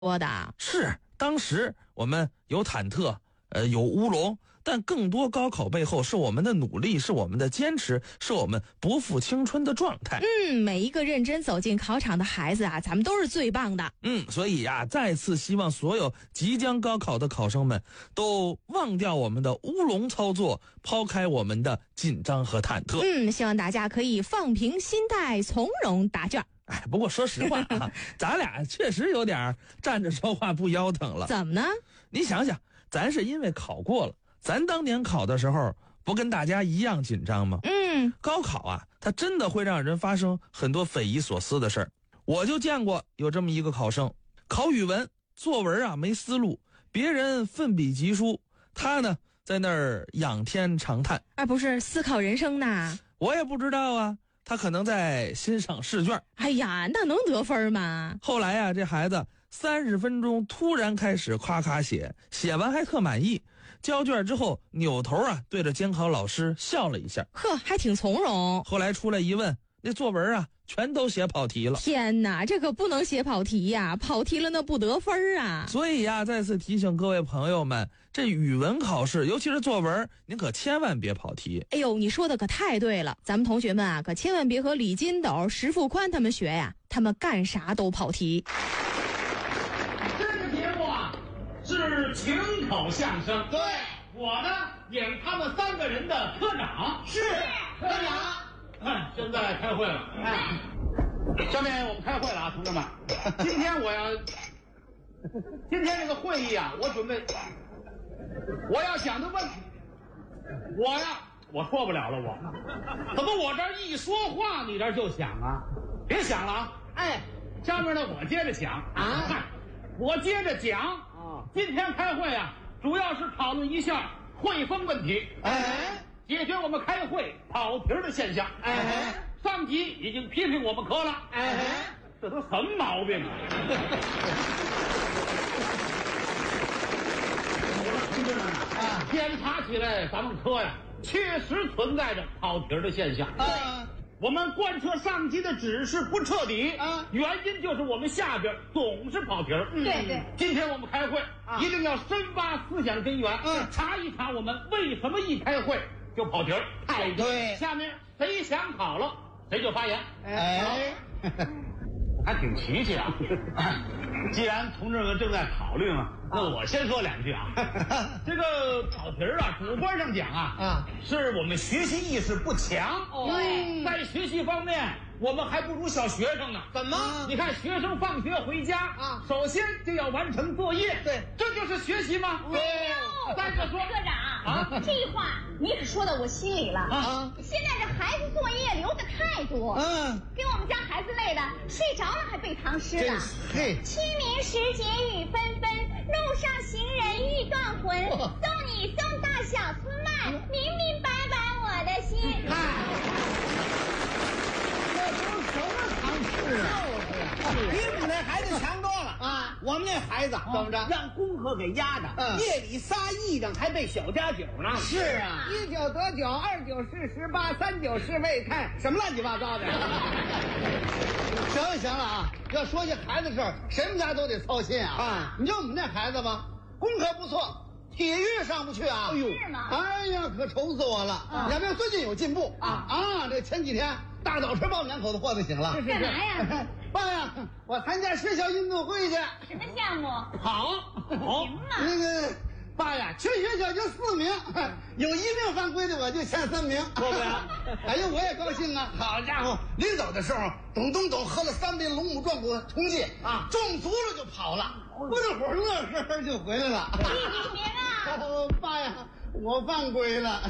多的。 是，当时我们有忐忑，有乌龙，但更多高考背后是我们的努力，是我们的坚持，是我们不负青春的状态。 每一个认真走进考场的孩子啊，咱们都是最棒的。 所以啊，再次希望所有即将高考的考生们都忘掉我们的乌龙操作，抛开我们的紧张和忐忑。 希望大家可以放平心态，从容答卷。 不过说实话啊，咱俩确实有点站着说话不腰疼了。 怎么呢？ 你想想，咱是因为考过了，咱当年考的时候不跟大家一样紧张吗？高考啊，它真的会让人发生很多匪夷所思的事儿。我就见过有这么一个考生，考语文作文啊没思路，别人奋笔疾书，他呢在那儿仰天长叹， 不是思考人生呐。 我也不知道啊，他可能在欣赏试卷。 哎呀，那能得分吗？ 后来啊，这孩子30分钟突然开始夸夸写，写完还特满意。交卷之后扭头啊对着监考老师笑了一下， 还挺从容。 后来出来一问，那作文啊全都写跑题了。 天哪，这可不能写跑题呀，跑题了那不得分啊。 所以呀，再次提醒各位朋友们，这语文考试尤其是作文，您可千万别跑题。 哎呦，你说的可太对了，咱们同学们啊可千万别和李金斗、石富宽他们学呀，他们干啥都跑题。 这个节目啊是情口相声， 对， 我呢演他们3个人的科长。 是科长。 现在开会了。下面我们开会了啊，同志们。今天这个会议啊，我要讲的问题，我说不了了，怎么我这儿一说话你这儿就想啊？别想了啊！下面呢我接着讲啊，我接着讲啊。今天开会啊，主要是讨论一下汇丰问题，解决我们开会跑题的现象。上级已经批评我们科了，这都什么毛病啊？同志们啊，检查起来咱们科呀，确实存在着跑题的现象。我们贯彻上级的指示不彻底，原因就是我们下边总是跑题。 对， 今天我们开会一定要深挖思想根源，查一查我们为什么一开会就跑题。 太对。 下面谁想好了谁就发言。还挺齐气啊！既然同志们正在讨论啊，那我先说2句啊。这个跑题啊，主观上讲啊，是我们学习意识不强。 对， 在学习方面，我们还不如小学生呢。 怎么？ 你看学生放学回家啊，首先就要完成作业。 对， 这就是学习吗？ 对。 再者说， 科长这话你可说到我心里了啊！现在这孩子作业留的太多，给我们家孩子累的睡着了还背唐诗呢。清明时节雨纷纷，路上行人欲断魂。送你送到小村外，明明白白我的心。 这都什么唐诗啊？比我们那孩子强多了啊！我们那孩子怎么着，让功课给压着，夜里撒癔症还背小家酒呢。是啊，1酒得9，2酒是18，3酒是未开，什么乱七八糟的。行了啊！要说起孩子事儿，谁们家都得操心啊！你就我们那孩子吧，功课不错，体育上不去啊。 是吗？ 哎呀，可愁死我了！要不然最近有进步这前几天大早晨把我们2口子唤醒了。 干嘛呀？ 爸呀，我参加学校运动会去。 什么项目？ 跑。 行嘛。 那个爸呀，全学校就4名，有1名犯规的我就前3名， 对不对？ 哎呀，我也高兴啊！好家伙，临走的时候，咚咚咚喝了3杯龙母壮骨铜剂啊，中足了就跑了，不一会儿乐呵就回来了。 你别了。 爸呀，我犯规了。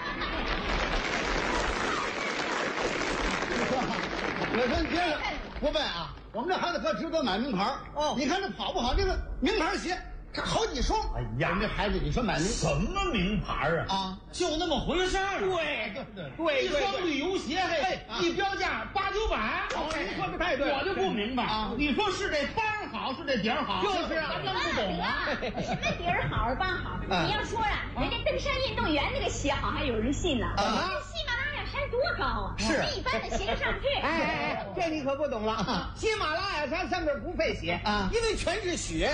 我说接着不笨啊，我们这孩子可值得买名牌你看这跑不好，这个名牌鞋这好几双。 哎呀， 我们这孩子你说买什么名牌啊？就那么回事儿。对，一双旅游鞋，一标价8、9百。 您说的太对， 我就不明白你说是这帮好，是这底儿好？ 就是啊， 咱不懂啊。 什么底儿好帮好？你要说人家登山运动员那个鞋好，还有人信呢。 啊， 喜马拉雅山多高啊！ 是一般的行不上去。 哎，这你可不懂了。喜马拉雅山上面不费雪啊，因为全是雪。